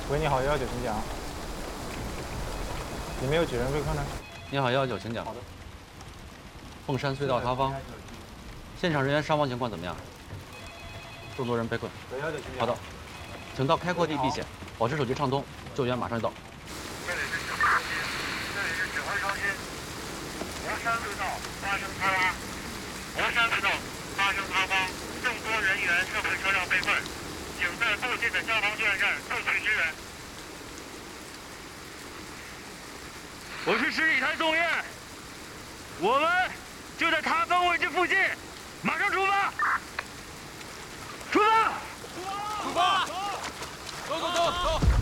喂，你好，119，请讲。里面有几人被困呢？ 你好，119，请讲。好的。凤山隧道塌方，现场人员伤亡情况怎么样？众多人被困。好的，请到开阔地避险，保持手机畅通，救援马上就到。 这里是指挥中心，这里是指挥中心。佛山隧道发生塌方，佛山隧道发生塌方，众多人员社会车辆被困，请在附近的消防救援站速去支援。我是十里滩宋燕，我们就在塌方位置附近，马上出发！出发！ 出发！走！走！